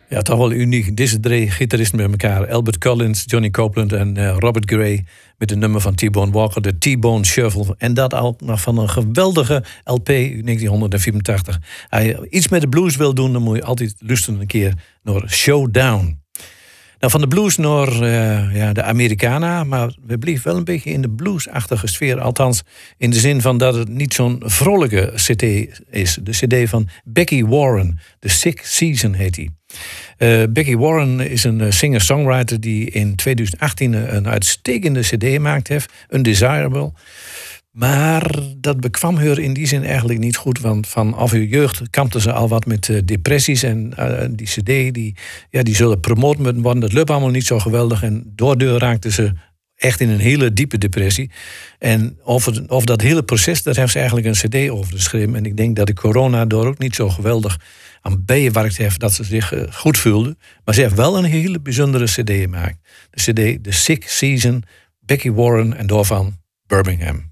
Ja, toch wel uniek. Deze drie gitaristen met elkaar. Albert Collins, Johnny Copeland en Robert Gray. Met een nummer van T-Bone Walker, de T-Bone Shuffle. En dat al nog van een geweldige LP 1984. Als je iets met de blues wil doen, dan moet je altijd luisteren een keer naar Showdown. Nou, van de blues naar de Americana. Maar we blijven wel een beetje in de bluesachtige sfeer. Althans, in de zin van dat het niet zo'n vrolijke cd is. De cd van Becky Warren. The Sick Season heet die. Becky Warren is een singer-songwriter die in 2018 een uitstekende cd gemaakt heeft. Undesirable. Maar dat bekwam haar in die zin eigenlijk niet goed. Want vanaf haar jeugd kampte ze al wat met depressies. En die cd die zullen promoot moeten worden. Dat lukt allemaal niet zo geweldig. En doordeur raakte ze echt in een hele diepe depressie. En over dat hele proces, daar heeft ze eigenlijk een cd over geschreven. En ik denk dat de corona door ook niet zo geweldig aan bijgewerkt heeft dat ze zich goed voelde. Maar ze heeft wel een hele bijzondere cd gemaakt. De cd The Sick Season, Becky Warren en doorvan Birmingham.